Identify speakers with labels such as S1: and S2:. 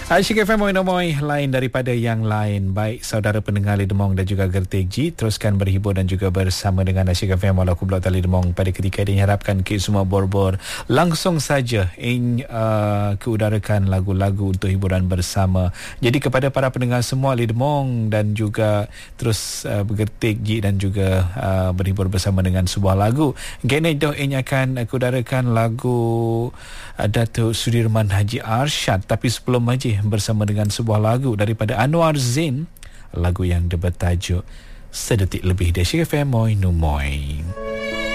S1: Asyik FM Moy lain daripada yang lain. Baik saudara pendengar Lidemong dan juga Gertik G, teruskan berhibur dan juga bersama dengan Asyik FM walaupun Blok Tali Lidemong pada ketika ini. Harapkan kita semua bor-bor langsung saja keudarakan lagu-lagu untuk hiburan bersama. Jadi kepada para pendengar semua Lidemong dan juga terus Gertik G dan juga berhibur bersama dengan sebuah lagu. Kini dah akan keudarakan lagu Datuk Sudirman Haji Arsyad, tapi sebelum Haji bersama dengan sebuah lagu daripada Anwar Zain, lagu yang bertajuk Sedetik Lebih di Asyik FM Moy.